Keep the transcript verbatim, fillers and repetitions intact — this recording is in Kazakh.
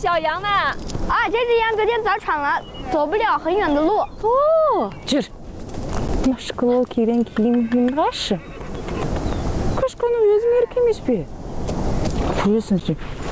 小羊呢？ 啊，这只羊昨天早产了，走不了很远的路。 哦，жүр. Машкылау киген киімін қарашы. Кашканың өзі мерік емес пе? Көресің сен.